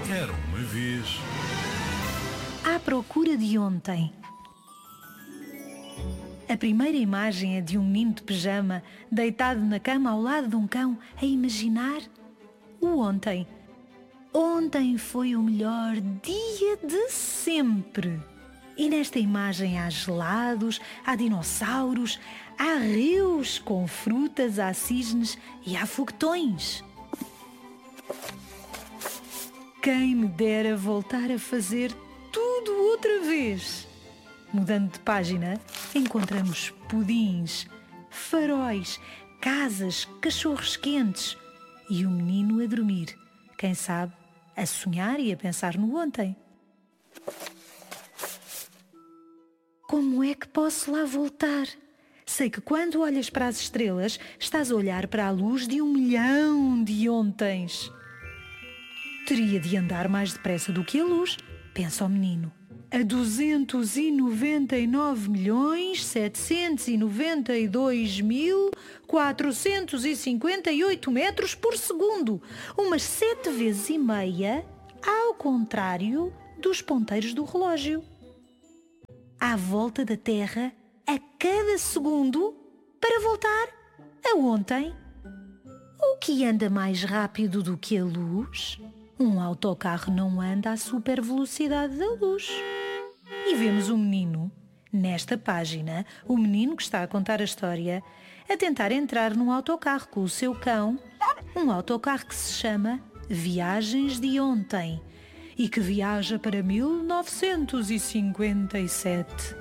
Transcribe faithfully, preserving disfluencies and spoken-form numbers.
Era uma vez. À procura de ontem. A primeira imagem é de um menino de pijama deitado na cama ao lado de um cão a imaginar o ontem. Ontem foi o melhor dia de sempre. E nesta imagem há gelados, há dinossauros, há rios com frutas, há cisnes e há foguetões. Quem me dera voltar a fazer tudo outra vez. Mudando de página, encontramos pudins, faróis, casas, cachorros quentes e o menino a dormir. Quem sabe, a sonhar e a pensar no ontem. Como é que posso lá voltar? Sei que quando olhas para as estrelas, estás a olhar para a luz de um milhão de ontens. Teria de andar mais depressa do que a luz, pensa o menino. A duzentos e noventa e nove milhões, setecentos e noventa e dois mil, quatrocentos e cinquenta e oito metros por segundo. Umas sete vezes e meia, ao contrário dos ponteiros do relógio. À volta da Terra a cada segundo para voltar a ontem. O que anda mais rápido do que a luz? Um autocarro não anda à super velocidade da luz. E vemos o menino, nesta página, o menino que está a contar a história, a tentar entrar num autocarro com o seu cão, um autocarro que se chama Viagens de Ontem e que viaja para mil novecentos e cinquenta e sete.